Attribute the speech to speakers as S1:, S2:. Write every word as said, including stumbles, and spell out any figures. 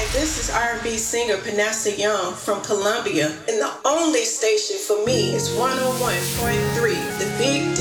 S1: This is R and B singer Panessa Young from Columbia, and the only station for me is one oh one point three, The Big